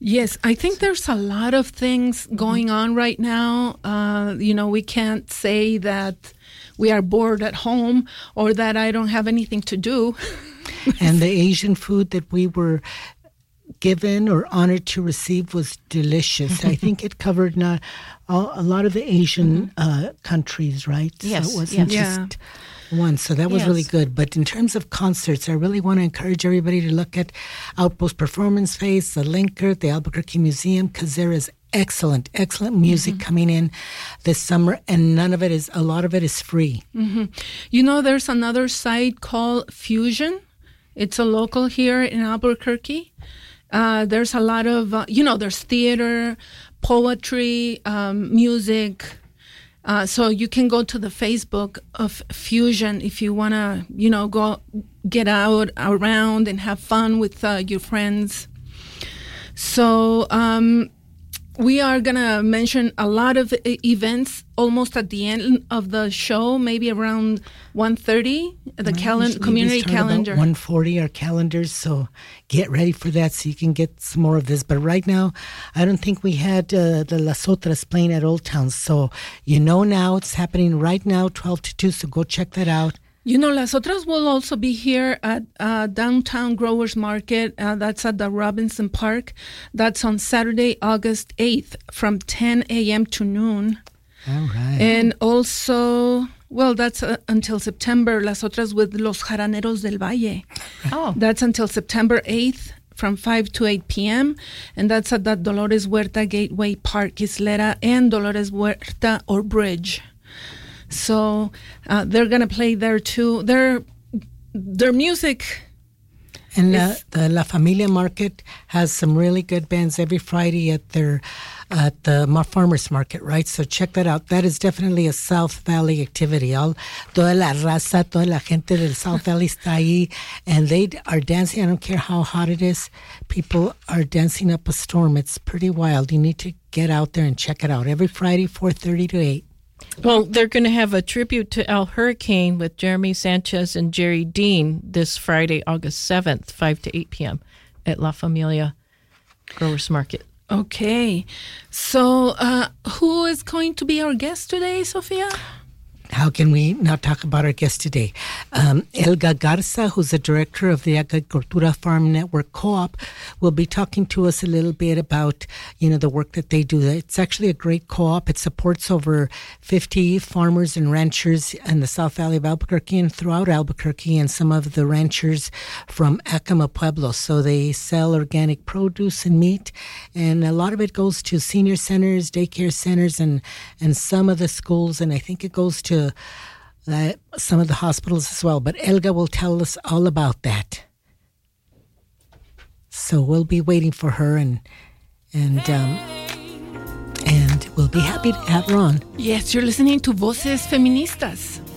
Yes, I think there's a lot of things going on right now. We can't say that we are bored at home or that I don't have anything to do. And the Asian food that we were given or honored to receive was delicious. I think it covered a lot of the Asian countries, right? Yes. So it wasn't just one. So that was really good. But in terms of concerts, I really want to encourage everybody to look at Outpost Performance Space, the Linker, the Albuquerque Museum, because there is excellent music coming in this summer, and a lot of it is free. There's another site called Fusion. It's a local here in Albuquerque. There's a lot of, there's theater, poetry, music. So you can go to the Facebook of Fusion if you want to, go get out around and have fun with your friends. So we are going to mention a lot of events almost at the end of the show, maybe around 1:30, the community calendar. 1:40 our calendars, so get ready for that so you can get some more of this. But right now, I don't think we had the Las Otras playing at Old Town. So now it's happening right now, 12 to 2, so go check that out. Las Otras will also be here at Downtown Growers Market. That's at the Robinson Park. That's on Saturday, August 8th from 10 a.m. to noon. All right. And also, that's until September, Las Otras with Los Jaraneros del Valle. Oh. That's until September 8th from 5 to 8 p.m. And that's at the Dolores Huerta Gateway Park, Isleta, and Dolores Huerta or Bridge. So they're going to play there too. Their music. And the La Familia Market has some really good bands every Friday at the Farmers Market, right? So check that out. That is definitely a South Valley activity. Toda la raza, toda la gente del South Valley está ahí, and they are dancing. I don't care how hot it is. People are dancing up a storm. It's pretty wild. You need to get out there and check it out. Every Friday, 4:30 to 8. Well, they're going to have a tribute to El Hurricane with Jeremy Sanchez and Jerry Dean this Friday, August 7th, 5 to 8 p.m. at La Familia Growers Market. Okay. So who is going to be our guest today, Sofia? How can we not talk about our guest today? Elga Garza, who's the director of the Agricultura Farm Network Co-op, will be talking to us a little bit about, the work that they do. It's actually a great co-op. It supports over 50 farmers and ranchers in the South Valley of Albuquerque and throughout Albuquerque, and some of the ranchers from Acoma Pueblo. So they sell organic produce and meat, and a lot of it goes to senior centers, daycare centers, and some of the schools, and I think it goes to some of the hospitals as well. But Elga will tell us all about that. So we'll be waiting for her, and we'll be happy to have her on. Yes, you're listening to Voces Feministas.